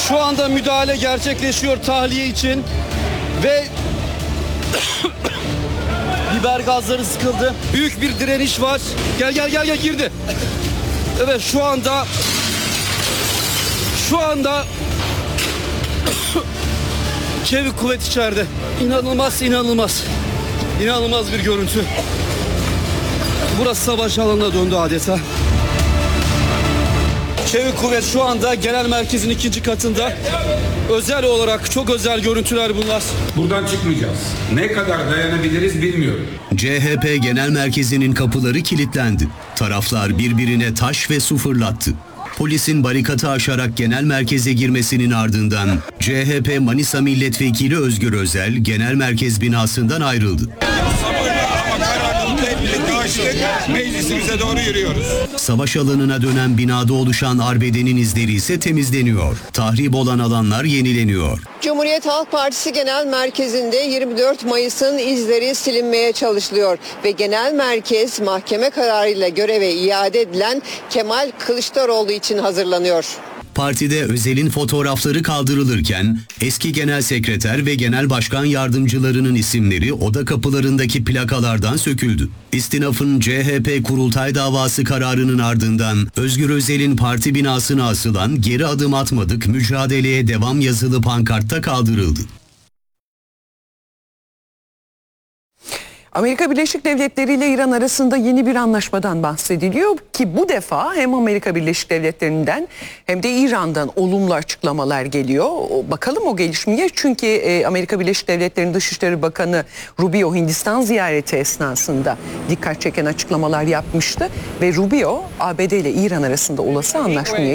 Şu anda müdahale gerçekleşiyor tahliye için ve biber gazları sıkıldı. Büyük bir direniş var. Gel girdi. Evet şu anda çevik kuvvet içeride. İnanılmaz bir görüntü. Burası savaş alanına döndü adeta. Çevik kuvvet şu anda genel merkezin 2. katında. Özel olarak çok özel görüntüler bunlar. Buradan çıkmayacağız. Ne kadar dayanabiliriz bilmiyorum. CHP Genel Merkezi'nin kapıları kilitlendi. Taraflar birbirine taş ve su fırlattı. Polisin barikatı aşarak genel merkeze girmesinin ardından CHP Manisa Milletvekili Özgür Özel genel merkez binasından ayrıldı. Meclisimize doğru yürüyoruz. Savaş alanına dönen binada oluşan arbedenin izleri ise temizleniyor. Tahrip olan alanlar yenileniyor. Cumhuriyet Halk Partisi Genel Merkezi'nde 24 Mayıs'ın izleri silinmeye çalışılıyor ve genel merkez mahkeme kararıyla göreve iade edilen Kemal Kılıçdaroğlu için hazırlanıyor. Partide Özel'in fotoğrafları kaldırılırken eski genel sekreter ve genel başkan yardımcılarının isimleri oda kapılarındaki plakalardan söküldü. İstinaf'ın CHP kurultay davası kararının ardından Özgür Özel'in parti binasına asılan "Geri adım atmadık, mücadeleye devam" yazılı pankartta kaldırıldı. Amerika Birleşik Devletleri ile İran arasında yeni bir anlaşmadan bahsediliyor ki bu defa hem Amerika Birleşik Devletleri'nden hem de İran'dan olumlu açıklamalar geliyor. Bakalım o gelişmeye, çünkü Amerika Birleşik Devletleri'nin Dışişleri Bakanı Rubio Hindistan ziyareti esnasında dikkat çeken açıklamalar yapmıştı ve Rubio ABD ile İran arasında olası anlaşmayı